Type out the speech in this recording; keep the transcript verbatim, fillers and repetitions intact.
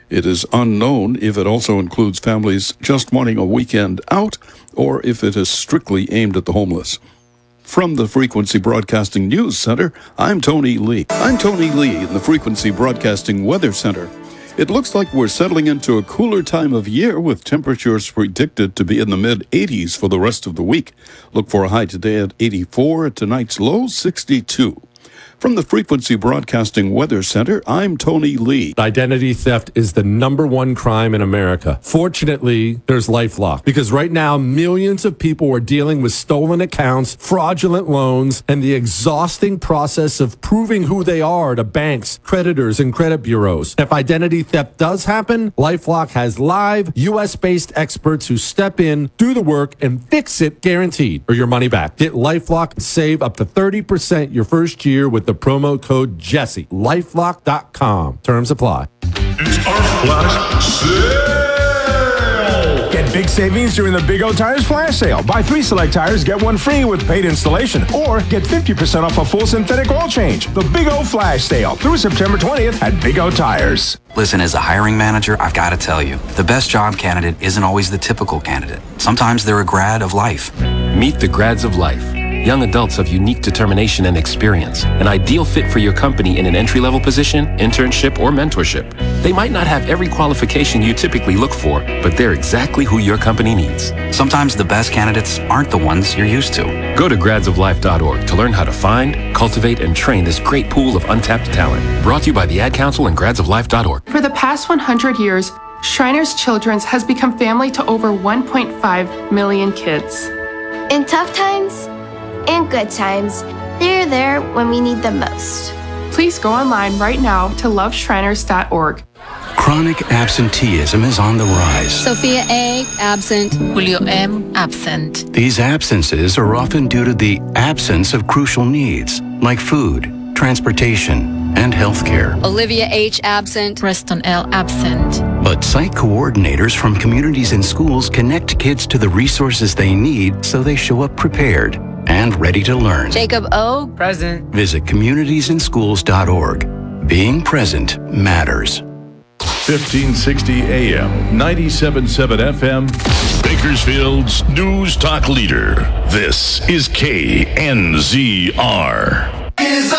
It is unknown if it also includes families just wanting a weekend out or if it is strictly aimed at the homeless. From the Frequency Broadcasting News Center, I'm Tony Lee. I'm Tony Lee in the Frequency Broadcasting Weather Center. It looks like we're settling into a cooler time of year with temperatures predicted to be in the mid eighties for the rest of the week. Look for a high today at eighty-four, tonight's low sixty-two. From the Frequency Broadcasting Weather Center, I'm Tony Lee. Identity theft is the number one crime in America. Fortunately, there's LifeLock, because right now millions of people are dealing with stolen accounts, fraudulent loans, and the exhausting process of proving who they are to banks, creditors, and credit bureaus. If identity theft does happen, LifeLock has live U S-based experts who step in, do the work, and fix it guaranteed, or your money back. Get LifeLock and save up to thirty percent your first year with the promo code Jesse. LifeLock dot com. Terms apply. It's our flash sale! Get big savings during the Big O Tires flash sale. Buy three select tires, get one free with paid installation. Or get fifty percent off a full synthetic oil change. The Big O flash sale through September twentieth at Big O Tires. Listen, as a hiring manager, I've got to tell you, the best job candidate isn't always the typical candidate. Sometimes they're a grad of life. Meet the grads of life. Young adults of unique determination and experience, an ideal fit for your company in an entry-level position, internship, or mentorship. They might not have every qualification you typically look for, but they're exactly who your company needs. Sometimes the best candidates aren't the ones you're used to. Go to grads of life dot org to learn how to find, cultivate, and train this great pool of untapped talent. Brought to you by the Ad Council and grads of life dot org. For the past one hundred years, Shriners Children's has become family to over one point five million kids. In tough times and good times, they're there when we need them most. Please go online right now to love shriners dot org. Chronic absenteeism is on the rise. Sophia A. absent. Julio M. absent. These absences are often due to the absence of crucial needs like food, transportation, and health care. Olivia H. absent. Preston L. absent. But site coordinators from communities and schools connect kids to the resources they need so they show up prepared and ready to learn. Jacob O. present. Visit communities in schools dot org. Being present matters. fifteen sixty A M, ninety-seven point seven F M, Bakersfield's News Talk Leader. This is K N Z R.